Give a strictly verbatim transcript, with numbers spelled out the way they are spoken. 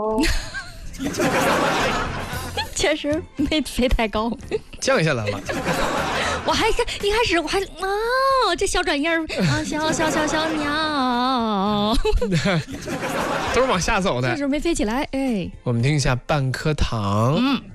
确实没飞太高， 降下来了。 我还看一开始我还啊，这小转音儿啊，小小小小鸟， 都是往下走的， 就是没飞起来。哎， 我们听一下半颗糖。 嗯。